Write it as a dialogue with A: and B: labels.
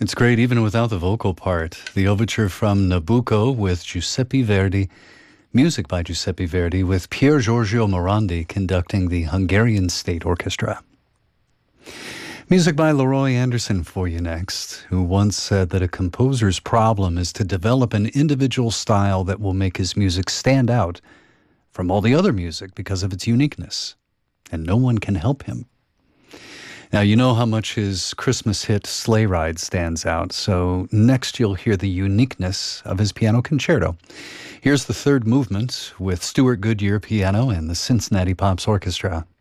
A: It's great even without the vocal part. The overture from Nabucco with Giuseppe Verdi, music by Giuseppe Verdi with Pier Giorgio Morandi conducting the Hungarian State Orchestra. Music by Leroy Anderson for you next, who once said that a composer's problem is to develop an individual style that will make his music stand out from all the other music because of its uniqueness, and no one can help him. Now, you know how much his Christmas hit Sleigh Ride stands out, so next you'll hear the uniqueness of his piano concerto. Here's the third movement with Stuart Goodyear piano and the Cincinnati Pops Orchestra.